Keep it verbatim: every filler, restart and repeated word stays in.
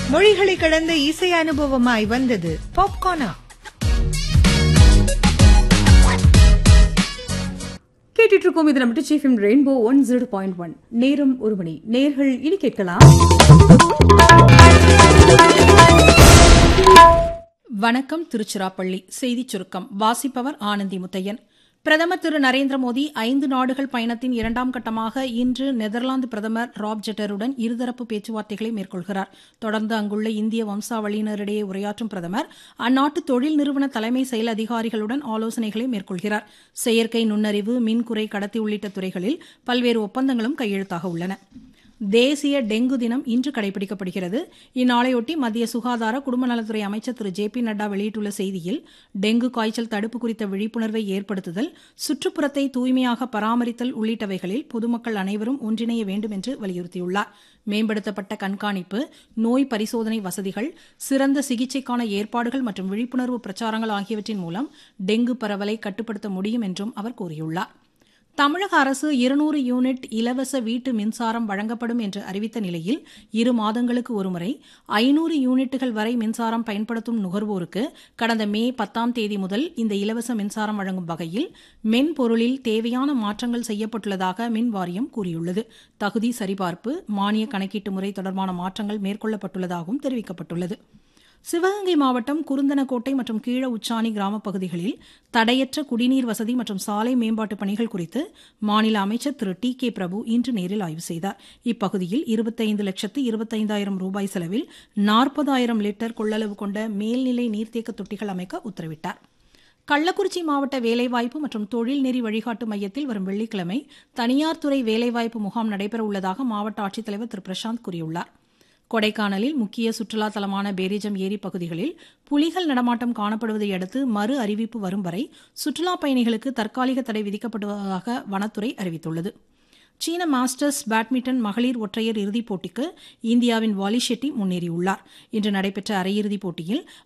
மொழிகளை கடந்த இசை அனுபவமாய் வந்தது பாப்கார்னா. கேட்டுட்டு இருக்கோம். இது நம்ம chief rainbow one zero point one. நேரம் ஒரு மணி. நேர்கள் இனி கேட்கலாம். வணக்கம் திருச்சிராப்பள்ளி. செய்திச் சுருக்கம் வாசிப்பவர் ஆனந்தி முத்தையன். பிரதமர் திரு நரேந்திர மோடி ஐந்து நாடுகள் பயணத்தின் இரண்டாம் கட்டமாக இன்று நெதர்லாந்து பிரதமர் ராப் ஜெட்டருடன் இருதரப்பு பேச்சுவார்த்தைகளை மேற்கொள்கிறார். தொடர்ந்து அங்குள்ள இந்திய வம்சாவளியினரிடையே உரையாற்றும் பிரதமர் அந்நாட்டு தொழில் நிறுவன தலைமை செயல் அதிகாரிகளுடன் ஆலோசனைகளை மேற்கொள்கிறார். செயற்கை நுண்ணறிவு, மின்குறை கடத்தி உள்ளிட்ட துறைகளில் பல்வேறு ஒப்பந்தங்களும் கையெழுத்தாக உள்ளன. தேசிய டெங்கு தினம் இன்று கடைபிடிக்கப்படுகிறது. இந்நாளையொட்டி மத்திய சுகாதார குடும்ப நலத்துறை அமைச்சர் திரு ஜே பி நட்டா வெளியிட்டுள்ள செய்தியில், டெங்கு காய்ச்சல் தடுப்பு குறித்த விழிப்புணர்வை ஏற்படுத்துதல், சுற்றுப்புறத்தை தூய்மையாக பராமரித்தல் உள்ளிட்டவைகளில் பொதுமக்கள் அனைவரும் ஒன்றிணைய வேண்டும் என்று வலியுறுத்தியுள்ளார். மேம்படுத்தப்பட்ட கண்காணிப்பு, நோய் பரிசோதனை வசதிகள், சிறந்த சிகிச்சைக்கான ஏற்பாடுகள் மற்றும் விழிப்புணர்வு பிரச்சாரங்கள் ஆகியவற்றின் மூலம் டெங்கு பரவலை கட்டுப்படுத்த முடியும் என்றும் அவர் கூறியுள்ளார். தமிழக அரசு இருநூறு யூனிட் இலவச வீட்டு மின்சாரம் வழங்கப்படும் என்று அறிவித்த நிலையில் இரு மாதங்களுக்கு ஒருமுறை ஐநூறு யூனிட்டுகள் வரை மின்சாரம் பயன்படுத்தும் நுகர்வோருக்கு கடந்த மே பத்தாம் தேதி முதல் இந்த இலவச மின்சாரம் வழங்கும் வகையில் மென்பொருளில் தேவையான மாற்றங்கள் செய்யப்பட்டுள்ளதாக மின் வாரியம் கூறியுள்ளது. தகுதி சரிபார்ப்பு, மானிய கணக்கீட்டு முறை தொடர்பான மாற்றங்கள் மேற்கொள்ளப்பட்டுள்ளதாகவும் தெரிவிக்கப்பட்டுள்ளது. சிவகங்கை மாவட்டம் குருந்தனக்கோட்டை மற்றும் கீழ உச்சாணி கிராமப் பகுதிகளில் தடையற்ற குடிநீர் வசதி மற்றும் சாலை மேம்பாட்டு பணிகள் குறித்து மாநில அமைச்சர் திரு டி கே பிரபு இன்று நேரில் ஆய்வு செய்தார். இப்பகுதியில் இருபத்தைந்து லட்சத்து இருபத்தைந்தாயிரம் ரூபாய் செலவில் நாற்பதாயிரம் லிட்டர் கொள்ளளவு கொண்ட மேல்நிலை நீர்த்தேக்க தொட்டிகள் அமைக்க உத்தரவிட்டார். கள்ளக்குறிச்சி மாவட்ட வேலைவாய்ப்பு மற்றும் தொழில்நெறி வழிகாட்டு மையத்தில் வரும் வெள்ளிக்கிழமை தனியார் துறை வேலைவாய்ப்பு முகாம் நடைபெற உள்ளதாக மாவட்ட ஆட்சித்தலைவர் திரு பிரசாந்த் கூறியுள்ளார். கொடைக்கானலில் முக்கிய சுற்றுலா தலமான பேரிஜம் ஏரி பகுதிகளில் புலிகள் நடமாட்டம் காணப்படுவதை அடுத்து மறு அறிவிப்பு வரும் வரை சுற்றுலா பயணிகளுக்கு தற்காலிக தடை விதிக்கப்படுவதாக வனத்துறை அறிவித்துள்ளது. சீன மாஸ்டர்ஸ் பேட்மிண்டன் மகளிர் ஒற்றையர் இறுதிப் போட்டிக்கு இந்தியாவின் வாலி ஷெட்டி முன்னேறியுள்ளார். இன்று நடைபெற்ற அரையிறுதிப் போட்டியில்